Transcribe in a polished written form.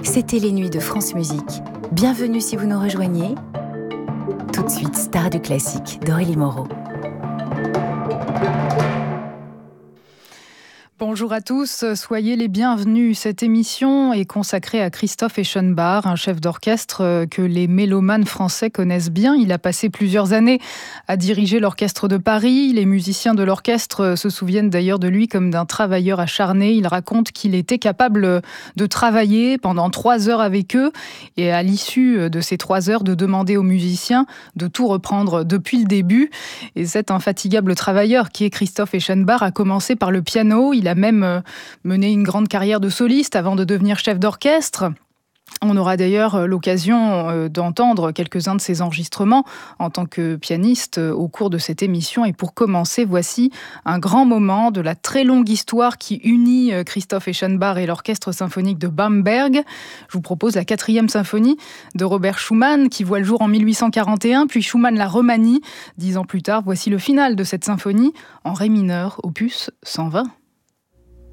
C'était les nuits de France Musique. Bienvenue si vous nous rejoignez. Tout de suite, Star du classique d'Aurélie Moreau. Bonjour à tous, soyez les bienvenus. Cette émission est consacrée à Christoph Eschenbach, un chef d'orchestre que les mélomanes français connaissent bien. Il a passé plusieurs années à diriger l'orchestre de Paris. Les musiciens de l'orchestre se souviennent d'ailleurs de lui comme d'un travailleur acharné. Il raconte qu'il était capable de travailler pendant 3 heures avec eux et à l'issue de ces 3 heures de demander aux musiciens de tout reprendre depuis le début. Et cet infatigable travailleur qui est Christoph Eschenbach a commencé par le piano. Il a même mené une grande carrière de soliste avant de devenir chef d'orchestre. On aura d'ailleurs l'occasion d'entendre quelques-uns de ses enregistrements en tant que pianiste au cours de cette émission. Et pour commencer, voici un grand moment de la très longue histoire qui unit Christoph Eschenbach et l'orchestre symphonique de Bamberg. Je vous propose la 4e symphonie de Robert Schumann qui voit le jour en 1841, puis Schumann la remanie 10 ans plus tard. Voici le final de cette symphonie en ré mineur, opus 120.